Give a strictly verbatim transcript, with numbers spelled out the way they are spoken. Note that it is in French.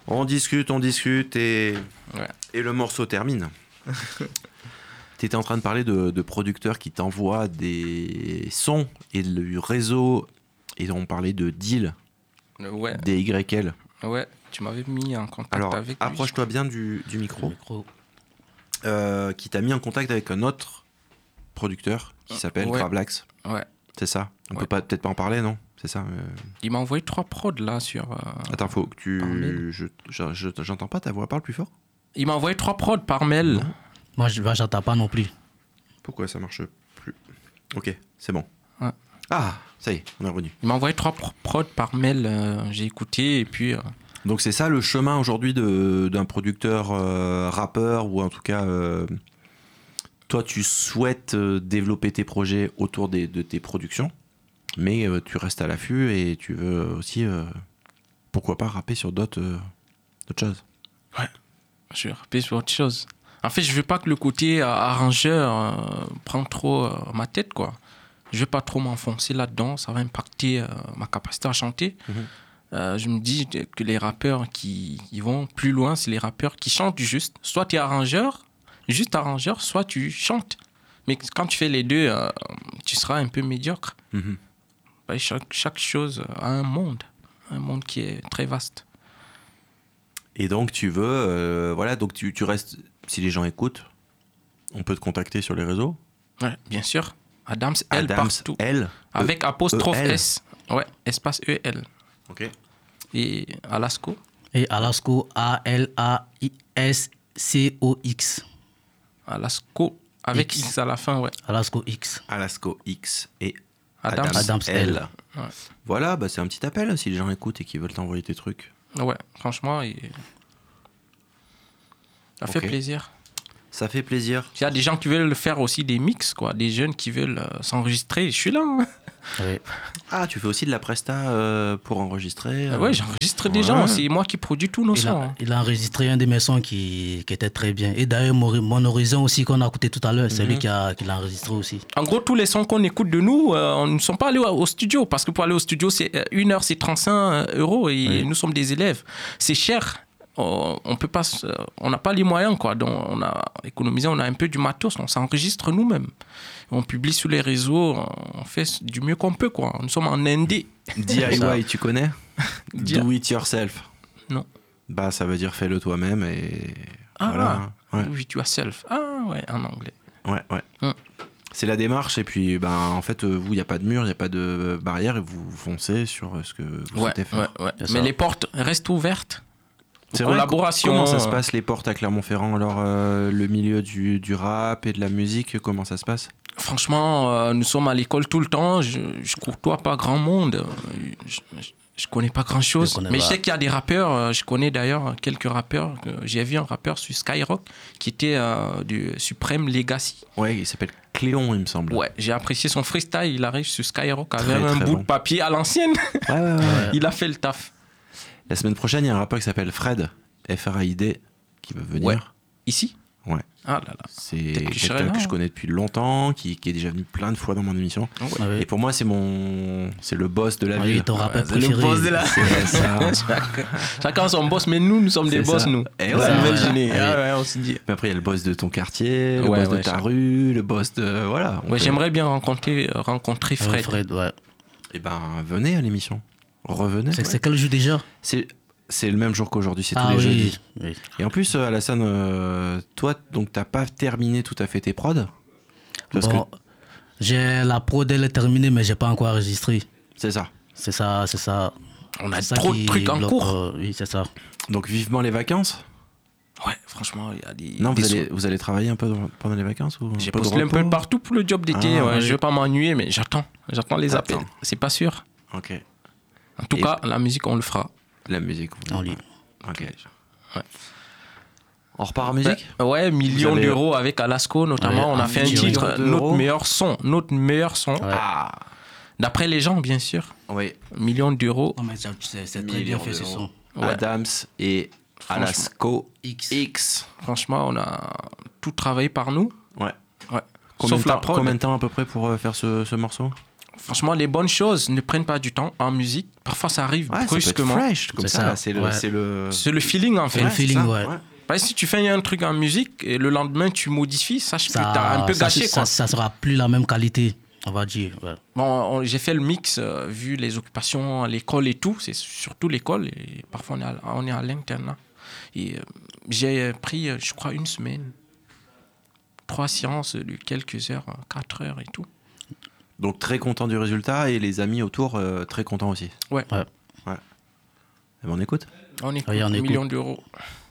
On discute, on discute et, ouais. et le morceau termine. Tu étais en train de parler de, de producteurs qui t'envoient des sons et du réseau, et on parlait de deal, Ouais. D Y L. Ouais, tu m'avais mis en contact Alors, avec lui. approche-toi bien du, du micro. micro. Euh, qui t'a mis en contact avec un autre producteur qui s'appelle Ouais. Gravelax. Ouais. C'est ça. On Ouais. peut pas, peut-être pas en parler, non? C'est ça. euh... Il m'a envoyé trois prods là sur. Euh, Attends, faut que tu. par mail. Je, je- je- j'entends pas ta voix, parle plus fort. Il m'a envoyé trois prods par mail. Non. Moi, je bah, j'entends pas non plus. Pourquoi ça marche plus? Ok, c'est bon. Ouais. Ah, ça y est, on est revenu. Il m'a envoyé trois pro- prods par mail. euh, j'ai écouté et puis. euh, Donc c'est ça le chemin aujourd'hui de, d'un producteur euh, rappeur, ou en tout cas, euh, toi tu souhaites euh, développer tes projets autour des, de tes productions, mais euh, tu restes à l'affût et tu veux aussi, euh, pourquoi pas, rapper sur d'autres, euh, d'autres choses. Je vais rappeler sur autre chose. En fait, je veux pas que le côté euh, arrangeur euh, prenne trop euh, ma tête, quoi. Je veux pas trop m'enfoncer là-dedans. Ça va impacter euh, ma capacité à chanter. Mhm. Euh, je me dis que les rappeurs qui, qui vont plus loin, c'est les rappeurs qui chantent juste. Soit tu es arrangeur, juste arrangeur, soit tu chantes. Mais quand tu fais les deux, euh, tu seras un peu médiocre. Mhm. Ouais, chaque, chaque chose a un monde. Un monde qui est très vaste. Et donc tu veux, euh, voilà, donc tu, tu restes, si les gens écoutent, on peut te contacter sur les réseaux. Ouais, bien sûr. Adams L Adams partout. L. Avec apostrophe E L. S. Ouais, espace E L. Ok. Et Alasco. Et Alasco, A L A I S C O X. Alasco. Avec X. X à la fin, ouais. Alasco X. Alasco X et Adams. Adams, Adams L. L. Ouais. Voilà, bah c'est un petit appel si les gens écoutent et qu'ils veulent t'envoyer tes trucs. Ouais, franchement, et... ça fait Ok. plaisir. Ça fait plaisir. Il y a des gens qui veulent faire aussi des mix, quoi. Des jeunes qui veulent euh, s'enregistrer. Je suis là. Hein. Oui. Ah, tu fais aussi de la presta euh, pour enregistrer euh... Ouais, j'enregistre des Ouais. gens. C'est moi qui produis tous nos Il sons. a, hein. il a enregistré un de mes sons qui, qui était très bien. Et d'ailleurs, mon, mon horizon aussi qu'on a écouté tout à l'heure, c'est Mhm. lui qui, a, qui l'a enregistré aussi. En gros, tous les sons qu'on écoute de nous, euh, on ne sont pas allés au, au studio. Parce que pour aller au studio, c'est euh, une heure, c'est trente-cinq euros. Et Oui. nous sommes des élèves. C'est cher. On on peut pas, se- on n'a pas les moyens, quoi. Donc, on a économisé, on a un peu du matos. On s'enregistre nous-mêmes. On publie sur les réseaux. On fait du mieux qu'on peut, quoi. Nous sommes en indé. D I Y, tu connais? D- Do it yourself. Non. Bah, ça veut dire fais-le toi-même et Ah, voilà. Ouais, Do it yourself. Ah, ouais, en anglais. ouais, ouais. Hum. C'est la démarche et puis, ben, en fait, euh, vous, il n'y a pas de mur, il n'y a pas de barrière et vous foncez sur euh, ce que vous Ouais, souhaitez faire. ouais, ouais. C'est Mais ça. les portes restent ouvertes. C'est Aux vrai, collaborations. Comment ça se passe les portes à Clermont-Ferrand? Alors, euh, le milieu du, du rap et de la musique, comment ça se passe? Franchement, euh, nous sommes à l'école tout le temps. Je, je courtois pas grand monde. Euh, Je, je, je connais pas grand chose. Je connais Mais pas. je sais qu'il y a des rappeurs. euh, Je connais d'ailleurs quelques rappeurs. euh, J'ai vu un rappeur sur Skyrock qui était euh, du Supreme Legacy. Ouais, il s'appelle Cléon, il me semble. Ouais, j'ai apprécié son freestyle. Il arrive sur Skyrock avec Très, un très bout bon. de papier à l'ancienne. Ouais, ouais, ouais. Il a fait le taf. La semaine prochaine, il y a un rappeur qui s'appelle Fred, F R A I D, qui va venir. Ouais. Ici Ouais. Ah là là. C'est Peut-être que je serai quelqu'un là, que je hein. connais depuis longtemps, qui, qui est déjà venu plein de fois dans mon émission. Ah oui. Et pour moi, c'est mon, c'est le boss de la Ah, il ville. est ton rappeur C'est le préféré. boss de la- C'est ça. Chacun- Chacun son boss, mais nous, nous sommes des C'est boss, ça. nous. Et C'est ouais, la nouvelle ouais. géné. Ouais. Ah ouais, on se dit. Mais après, il y a le boss de ton quartier, le Ouais, boss de ouais, ta ça. rue, le boss de voilà. on Ouais, peut- j'aimerais bien rencontrer, rencontrer Ouais, Fred. Fred, ouais. Eh ben, venez à l'émission. Revenez. C'est Ouais. c'est quel jour déjà? C'est c'est le même jour qu'aujourd'hui, c'est Ah tous les oui, jeudis. oui. Et en plus, euh, Alassane, euh, toi, donc t'as pas terminé tout à fait tes prods. Parce Bon, que j'ai la prod, elle est terminée, mais j'ai pas encore enregistré. c'est ça. C'est ça, c'est ça. On a C'est ça trop de qui trucs en bloque, cours. euh, oui, c'est ça. Donc vivement les vacances. Ouais, franchement, il y a des. Non, des vous allez, sous- vous allez travailler un peu dans- pendant les vacances ou J'ai peu de postulé un peu repos partout pour le job d'été. Ah, ouais, oui. Je veux pas m'ennuyer, mais j'attends. J'attends les appels. Attends. C'est pas sûr. Ok. En tout Et- cas, la musique, on le fera. La musique. vous- En ligne. Ok. Ouais. On repart en musique. Ouais, ouais, millions Vous allez- d'euros avec Alasco, notamment. Ouais, on a un fait un million titre, d'euros. notre meilleur son. Notre meilleur son. Ouais. Ah. D'après les gens, bien sûr. Oui. Millions d'euros. Non, mais c'est c'est très Millions bien fait ce d'euros. son. Ouais. Adams et Franchement. Alasco X. X. Franchement, on a tout travaillé par nous. Ouais. Ouais. Combien Sauf de la temps, prod. combien de temps à peu près pour euh, faire ce, ce morceau? franchement, les bonnes choses ne prennent pas du temps en musique. Parfois, ça arrive Ouais, ça peut être brusquement. fresh, comme C'est ça. ça. C'est le, Ouais. c'est le... C'est le feeling, en fait. le Ouais, feeling, ça, ouais. Parce que si tu fais un truc en musique et le lendemain, tu modifies, sache que Ça, tu as un peu ça, gâché, ça, quoi. ça sera plus la même qualité, on va dire. Ouais. Bon, on- j'ai fait le mix, euh, vu les occupations à l'école et tout. C'est surtout l'école. Et parfois, on est à, on est à l'internat. Et euh, j'ai pris, euh, je crois, une semaine. Trois séances de quelques heures, euh, quatre heures et tout. Donc très content du résultat et les amis autour euh, très contents aussi. Ouais. Ouais. Eh ben, on écoute. On écoute Ouais, on un écoute. million d'euros.